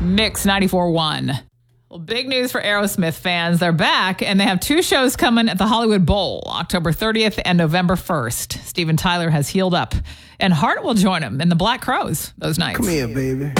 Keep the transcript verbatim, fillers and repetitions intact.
Mix ninety-four point one. Well, big news for Aerosmith fans. They're back, and they have two shows coming at the Hollywood Bowl, October thirtieth and November first. Steven Tyler has healed up, and Hart will join him in the Black Crowes those nights. Come here, baby.